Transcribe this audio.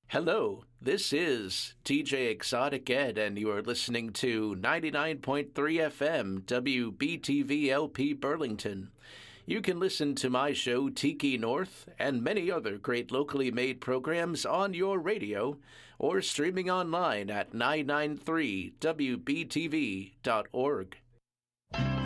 Hello, this is TJ Exotic Ed, and you are listening to 99.3 FM WBTV LP Burlington. You can listen to my show Tiki North and many other great locally made programs on your radio or streaming online at 993wbtv.org.